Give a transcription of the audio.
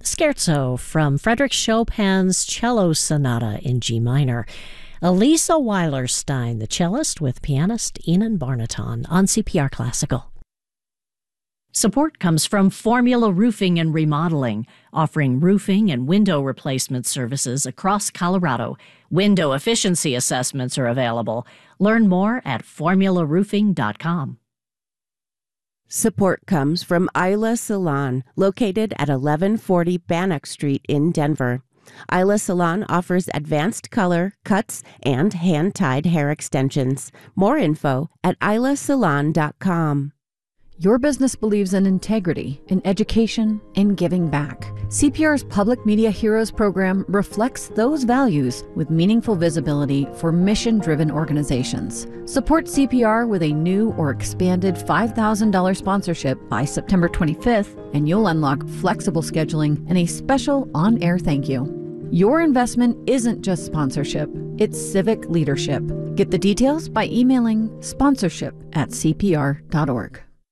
Scherzo from Frédéric Chopin's Cello Sonata in G minor. Elisa Weilerstein, the cellist, with pianist Enon Barnaton on CPR Classical. Support comes from Formula Roofing and Remodeling, offering roofing and window replacement services across Colorado. Window efficiency assessments are available. Learn more at formularoofing.com. Support comes from Isla Salon, located at 1140 Bannock Street in Denver. Isla Salon offers advanced color, cuts, and hand-tied hair extensions. More info at islasalon.com. Your business believes in integrity, in education, in giving back. CPR's Public Media Heroes program reflects those values with meaningful visibility for mission-driven organizations. Support CPR with a new or expanded $5,000 sponsorship by September 25th, and you'll unlock flexible scheduling and a special on-air thank you. Your investment isn't just sponsorship, it's civic leadership. Get the details by emailing sponsorship@cpr.org.